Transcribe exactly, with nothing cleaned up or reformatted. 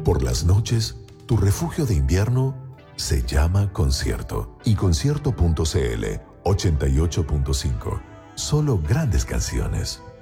Por las noches, tu refugio de invierno se llama Concierto. Y Concierto punto c l ochenta y ocho punto cinco. Solo grandes canciones.